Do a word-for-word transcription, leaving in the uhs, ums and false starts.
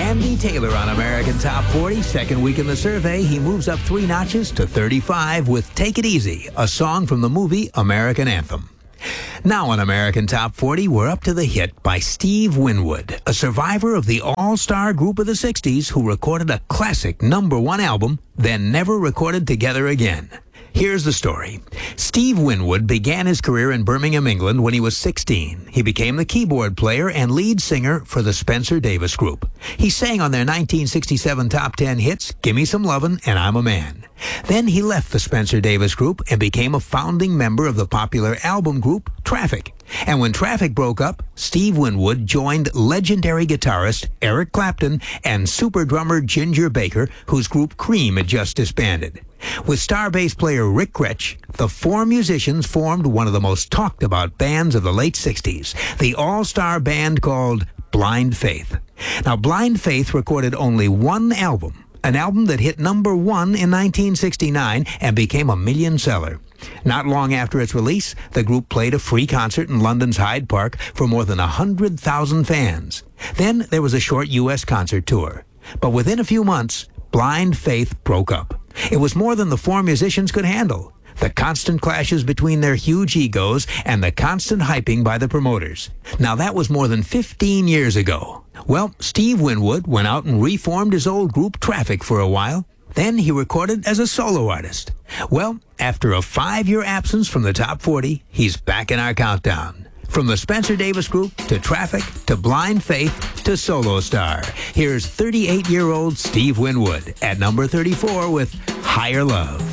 Andy Taylor on American Top forty. Second week in the survey, he moves up three notches to thirty-five with Take It Easy, a song from the movie American Anthem. Now on American Top forty, we're up to the hit by Steve Winwood, a survivor of the all-star group of the sixties who recorded a classic number one album, then never recorded together again. Here's the story. Steve Winwood began his career in Birmingham, England when he was sixteen. He became the keyboard player and lead singer for the Spencer Davis Group. He sang on their nineteen sixty-seven top ten hits, Gimme Some Lovin' and I'm a Man. Then he left the Spencer Davis Group and became a founding member of the popular album group Traffic. And when Traffic broke up, Steve Winwood joined legendary guitarist Eric Clapton and super drummer Ginger Baker, whose group Cream had just disbanded. With star bass player Rick Gretsch, the four musicians formed one of the most talked about bands of the late sixties, the all-star band called Blind Faith. Now, Blind Faith recorded only one album, an album that hit number one in nineteen sixty-nine and became a million seller. Not long after its release, the group played a free concert in London's Hyde Park for more than one hundred thousand fans. Then there was a short U S concert tour. But within a few months, Blind Faith broke up. It was more than the four musicians could handle. The constant clashes between their huge egos and the constant hyping by the promoters. Now that was more than fifteen years ago. Well, Steve Winwood went out and reformed his old group Traffic for a while. Then he recorded as a solo artist. Well, after a five-year absence from the top forty, he's back in our countdown. From the Spencer Davis Group, to Traffic, to Blind Faith, to Solo Star. Here's thirty-eight-year-old Steve Winwood at number thirty-four with Higher Love.